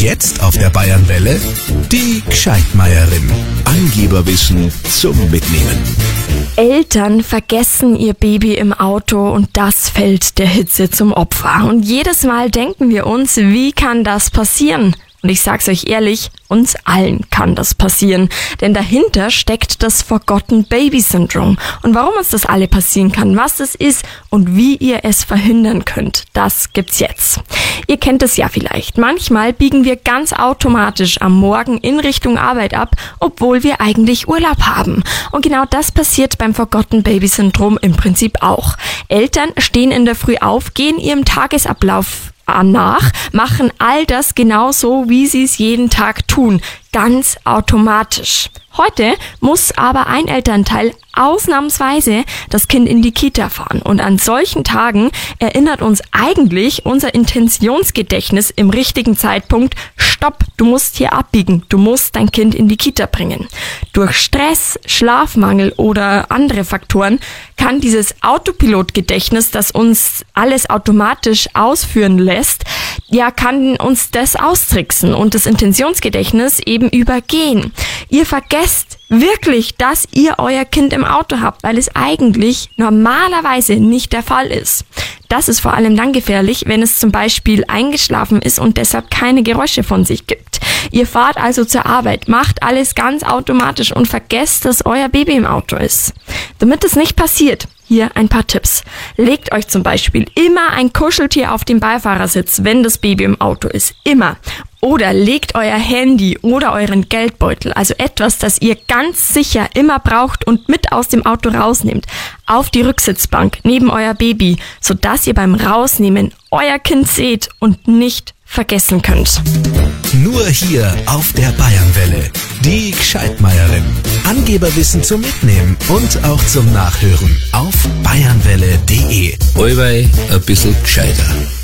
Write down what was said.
Jetzt auf der Bayernwelle die Gscheidmeierin. Angeberwissen zum Mitnehmen. Eltern vergessen ihr Baby im Auto und das fällt der Hitze zum Opfer. Und jedes Mal denken wir uns, wie kann das passieren? Und ich sag's euch ehrlich, uns allen kann das passieren. Denn dahinter steckt das Forgotten Baby Syndrome. Und warum uns das alle passieren kann, was das ist und wie ihr es verhindern könnt, das gibt's jetzt. Ihr kennt es ja vielleicht. Manchmal biegen wir ganz automatisch am Morgen in Richtung Arbeit ab, obwohl wir eigentlich Urlaub haben. Und genau das passiert beim Forgotten Baby Syndrome im Prinzip auch. Eltern stehen in der Früh auf, gehen ihrem Tagesablauf nach, machen all das genauso, wie sie es jeden Tag tun, ganz automatisch. Heute muss aber ein Elternteil ausnahmsweise das Kind in die Kita fahren. Und an solchen Tagen erinnert uns eigentlich unser Intentionsgedächtnis im richtigen Zeitpunkt: Stopp, du musst hier abbiegen, du musst dein Kind in die Kita bringen. Durch Stress, Schlafmangel oder andere Faktoren kann dieses Autopilotgedächtnis, das uns alles automatisch ausführen lässt, kann uns das austricksen und das Intentionsgedächtnis eben übergehen. Ihr vergesst wirklich, dass ihr euer Kind im Auto habt, weil es eigentlich normalerweise nicht der Fall ist. Das ist vor allem dann gefährlich, wenn es zum Beispiel eingeschlafen ist und deshalb keine Geräusche von sich gibt. Ihr fahrt also zur Arbeit, macht alles ganz automatisch und vergesst, dass euer Baby im Auto ist. Damit es nicht passiert, hier ein paar Tipps. Legt euch zum Beispiel immer ein Kuscheltier auf den Beifahrersitz, wenn das Baby im Auto ist. Immer. Oder legt euer Handy oder euren Geldbeutel, also etwas, das ihr ganz sicher immer braucht und mit aus dem Auto rausnehmt, auf die Rücksitzbank neben euer Baby, sodass ihr beim Rausnehmen euer Kind seht und nicht vergessen könnt. Nur hier auf der Bayernwelle. Die Gscheidmeierin. Angeberwissen zum Mitnehmen und auch zum Nachhören auf bayernwelle.de. Allweil ein bisschen gescheiter.